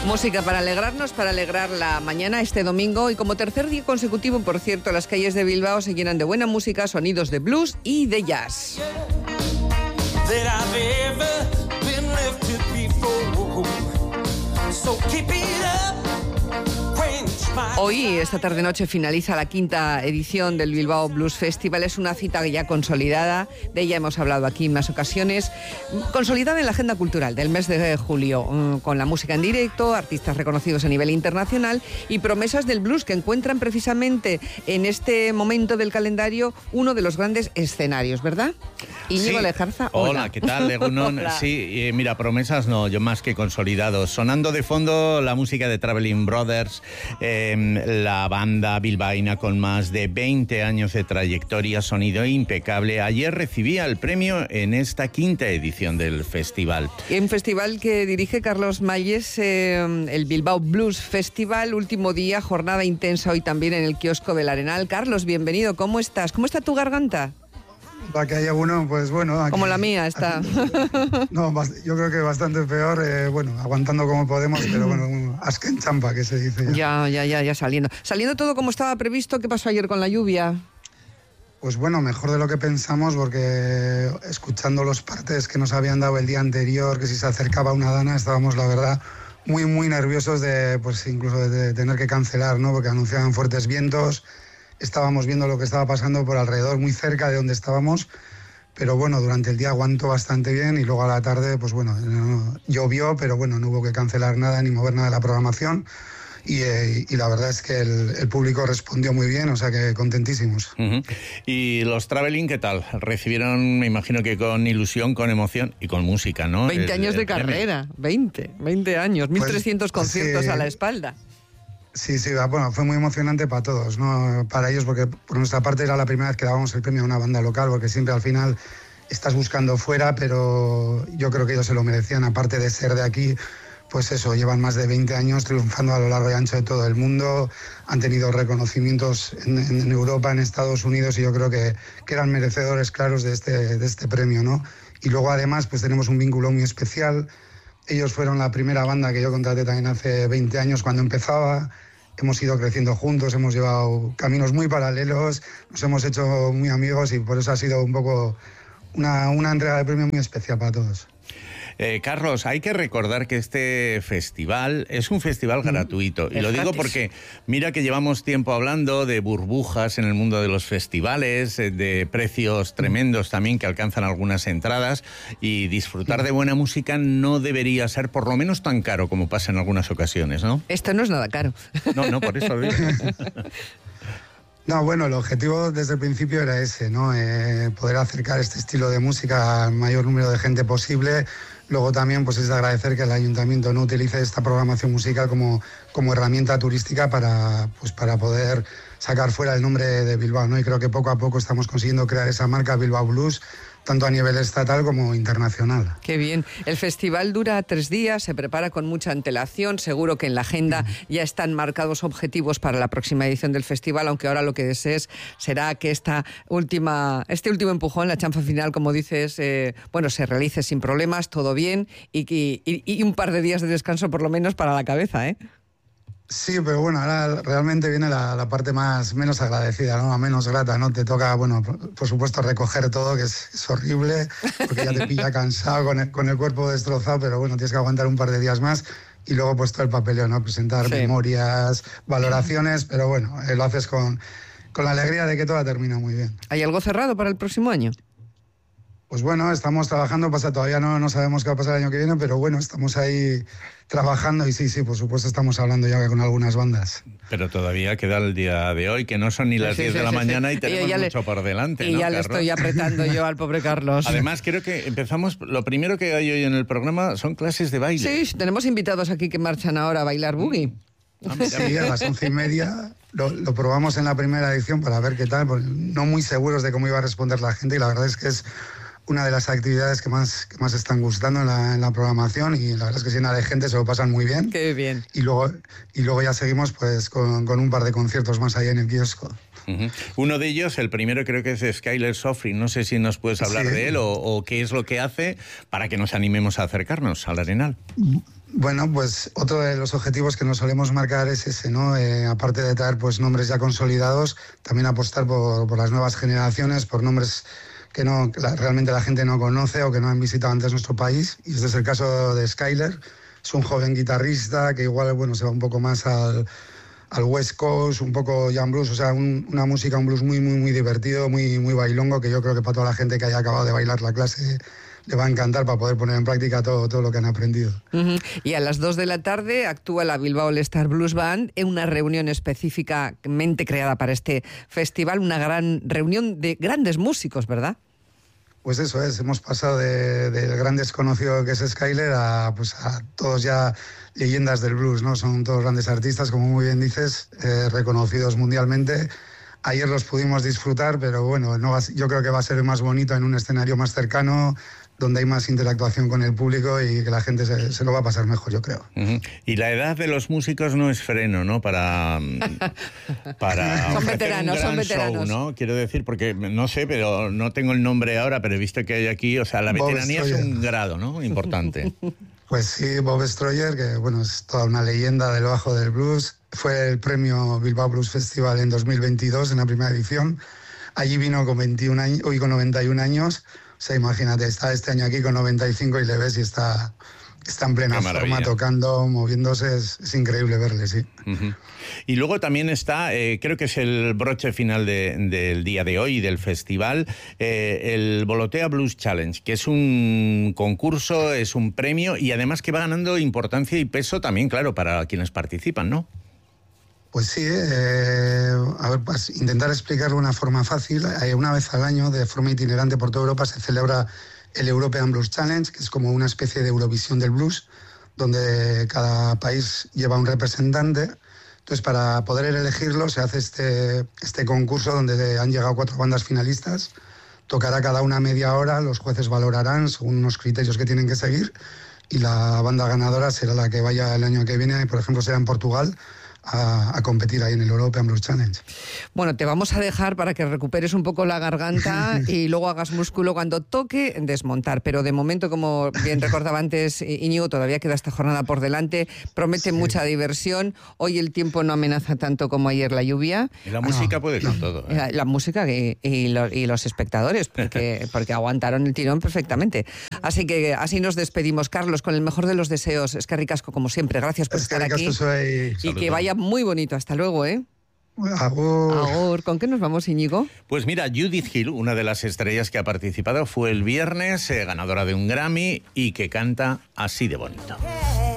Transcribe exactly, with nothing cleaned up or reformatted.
Música para alegrarnos, para alegrar la mañana este domingo, y como tercer día consecutivo, por cierto, las calles de Bilbao se llenan de buena música, sonidos de blues y de jazz. Hoy, esta tarde-noche, finaliza la quinta edición del Bilbao Blues Festival. Es una cita ya consolidada, de ella hemos hablado aquí en más ocasiones, consolidada en la agenda cultural del mes de julio, con la música en directo, artistas reconocidos a nivel internacional y promesas del blues que encuentran precisamente en este momento del calendario uno de los grandes escenarios, ¿verdad? Íñigo sí. Lejarza, hola. Hola, ¿qué tal, Egunon? Sí, eh, mira, promesas no, yo más que consolidados. Sonando de fondo la música de Traveling Brothers, eh, la banda bilbaína con más de veinte años de trayectoria, sonido impecable. Ayer recibía el premio en esta quinta edición del festival. Un festival que dirige Carlos Mayes, eh, el Bilbao Blues Festival, último día, jornada intensa hoy también en el kiosco del Arenal. Carlos, bienvenido, ¿cómo estás? ¿Cómo está tu garganta? Para que haya uno, pues bueno... Aquí, como la mía está. Aquí, no, yo creo que bastante peor, eh, bueno, aguantando como podemos, pero bueno, asquen champa, que se dice ya. Ya, ya, ya, ya saliendo. Saliendo todo como estaba previsto, ¿qué pasó ayer con la lluvia? Pues bueno, mejor de lo que pensamos, porque escuchando los partes que nos habían dado el día anterior, que si se acercaba una dana, estábamos, la verdad, muy, muy nerviosos de, pues incluso de, de tener que cancelar, ¿no? Porque anunciaban fuertes vientos. Estábamos viendo lo que estaba pasando por alrededor, muy cerca de donde estábamos, pero bueno, durante el día aguantó bastante bien y luego a la tarde, pues bueno, no, llovió, pero bueno, no hubo que cancelar nada ni mover nada de la programación y, eh, y la verdad es que el, el público respondió muy bien, o sea que contentísimos. Uh-huh. ¿Y los Traveling qué tal? Recibieron, me imagino que con ilusión, con emoción y con música, ¿no? veinte el, años el de premio. Carrera, veinte, veinte años, mil trescientos pues, conciertos sí. a la espalda. Sí, sí, bueno, fue muy emocionante para todos, ¿no? Para ellos, porque por nuestra parte era la primera vez que dábamos el premio a una banda local, porque siempre al final estás buscando fuera, pero yo creo que ellos se lo merecían, aparte de ser de aquí, pues eso, llevan más de veinte años triunfando a lo largo y ancho de todo el mundo, han tenido reconocimientos en, en Europa, en Estados Unidos, y yo creo que, que eran merecedores claros de este, de este premio, ¿no? Y luego además pues tenemos un vínculo muy especial. Ellos fueron la primera banda que yo contraté también hace veinte años cuando empezaba. Hemos ido creciendo juntos, hemos llevado caminos muy paralelos, nos hemos hecho muy amigos y por eso ha sido un poco una, una entrega de premio muy especial para todos. Eh, Carlos, hay que recordar que este festival es un festival mm, gratuito. Y lo digo gratis. Porque mira que llevamos tiempo hablando de burbujas en el mundo de los festivales, de precios tremendos también que alcanzan algunas entradas, y disfrutar de buena música no debería ser por lo menos tan caro como pasa en algunas ocasiones, ¿no? Esto no es nada caro. No, no, por eso lo digo. No, bueno, el objetivo desde el principio era ese, ¿no? Eh, poder acercar este estilo de música al mayor número de gente posible. Luego también pues es de agradecer que el ayuntamiento no utilice esta programación musical como, como herramienta turística para, pues para poder sacar fuera el nombre de Bilbao, ¿no? Y creo que poco a poco estamos consiguiendo crear esa marca Bilbao Blues, tanto a nivel estatal como internacional. Qué bien. El festival dura tres días, se prepara con mucha antelación, seguro que en la agenda ya están marcados objetivos para la próxima edición del festival, aunque ahora lo que desees será que esta última, este último empujón, la chanfa final, como dices, eh, bueno, se realice sin problemas, todo bien, y, y, y un par de días de descanso por lo menos para la cabeza, ¿eh? Sí, pero bueno, ahora realmente viene la, la parte más menos agradecida, ¿no? Menos grata, ¿no? Te toca, bueno, por, por supuesto, recoger todo, que es, es horrible, porque ya te pilla cansado, con el, con el cuerpo destrozado, pero bueno, tienes que aguantar un par de días más y luego pues todo el papeleo, ¿no? Presentar sí. memorias, valoraciones, pero bueno, eh, lo haces con, con la alegría de que todo ha terminado muy bien. ¿Hay algo cerrado para el próximo año? Pues bueno, estamos trabajando, pasa, todavía no, no sabemos qué va a pasar el año que viene, pero bueno, estamos ahí trabajando y sí, sí, por supuesto estamos hablando ya con algunas bandas. Pero todavía queda el día de hoy, que no son ni las sí, diez sí, de la sí, mañana sí. y tenemos y mucho le, por delante, Y ¿no, ya Carlos? Le estoy apretando yo al pobre Carlos. Además, creo que empezamos, lo primero que hay hoy en el programa son clases de baile. Sí, tenemos invitados aquí que marchan ahora a bailar boogie. Ah, sí, a las once y media lo, lo probamos en la primera edición para ver qué tal, pues no muy seguros de cómo iba a responder la gente y la verdad es que es una de las actividades que más, que más están gustando en la, en la programación y la verdad es que si nada de gente se lo pasan muy bien. Qué bien. Y luego, y luego ya seguimos pues con, con un par de conciertos más allá en el kiosco. Uh-huh. Uno de ellos, el primero creo que es Skyler Sofri, no sé si nos puedes hablar sí. de él o, o qué es lo que hace para que nos animemos a acercarnos al Arenal. Bueno, pues otro de los objetivos que nos solemos marcar es ese, ¿no? Eh, aparte de traer pues nombres ya consolidados, también apostar por, por las nuevas generaciones, por nombres que no que la, realmente la gente no conoce o que no han visitado antes nuestro país. Y este es el caso de Skyler. Es un joven guitarrista que igual, bueno, se va un poco más al, al West Coast, un poco jam blues, o sea, un, una música, un blues muy, muy, muy divertido, muy, muy bailongo, que yo creo que para toda la gente que haya acabado de bailar la clase le va a encantar para poder poner en práctica todo, todo lo que han aprendido. Uh-huh. Y a las dos de la tarde actúa la Bilbao All Star Blues Band en una reunión específicamente creada para este festival, una gran reunión de grandes músicos, ¿verdad? Pues eso es, hemos pasado del de, de gran desconocido que es Skyler a, pues a todos ya leyendas del blues, ¿no? Son todos grandes artistas, como muy bien dices, eh, reconocidos mundialmente. Ayer los pudimos disfrutar, pero bueno, no va, yo creo que va a ser más bonito en un escenario más cercano, donde hay más interactuación con el público y que la gente se, se lo va a pasar mejor, yo creo. Uh-huh. Y la edad de los músicos no es freno, ¿no? Para, para son veteranos, un gran son veteranos. Show, ¿no? Quiero decir, porque no sé, pero no tengo el nombre ahora, pero he visto que hay aquí, o sea, la veteranía es un grado, ¿no? Importante. Pues sí, Bob Stroyer, que bueno, es toda una leyenda del bajo del blues. Fue el premio Bilbao Blues Festival en dos mil veintidós, en la primera edición. Allí vino con veintiún años, hoy con noventa y un años. O sea, imagínate, está este año aquí con noventa y cinco y le ves y está, está en plena forma, tocando, moviéndose. Es, es increíble verle, sí. Uh-huh. Y luego también está, eh, creo que es el broche final de, del día de hoy, del festival, eh, el Volotea Blues Challenge, que es un concurso, es un premio y además que va ganando importancia y peso también, claro, para quienes participan, ¿no? Pues sí, eh, a ver, pues, intentar explicarlo de una forma fácil. Eh, una vez al año, de forma itinerante por toda Europa, se celebra el European Blues Challenge, que es como una especie de Eurovisión del blues, donde cada país lleva un representante. Entonces, para poder elegirlo, se hace este, este concurso donde han llegado cuatro bandas finalistas. Tocará cada una media hora, los jueces valorarán según unos criterios que tienen que seguir, y la banda ganadora será la que vaya el año que viene, por ejemplo, será en Portugal, A, a competir ahí en el European Blues Challenge. Bueno, te vamos a dejar para que recuperes un poco la garganta y luego hagas músculo cuando toque desmontar, pero de momento, como bien recordaba antes Íñigo, todavía queda esta jornada por delante, promete sí. mucha diversión. Hoy el tiempo no amenaza tanto como ayer la lluvia. Y la música no, puede con todo. ¿eh? La, la música y, y, los, y los espectadores, porque, porque aguantaron el tirón perfectamente. Así que así nos despedimos, Carlos, con el mejor de los deseos. Eskerrik asko, como siempre. Gracias por estar aquí. Soy... Y que vaya muy bonito. Hasta luego, ¿eh? Agur. Agur. ¿Con qué nos vamos, Íñigo? Pues mira, Judith Hill, una de las estrellas que ha participado, fue el viernes eh, ganadora de un Grammy y que canta así de bonito.